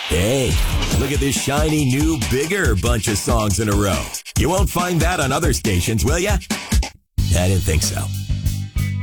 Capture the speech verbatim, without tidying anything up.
Hey, look at this shiny, new, bigger bunch of songs in a row. You won't find that on other stations, will ya? I didn't think so.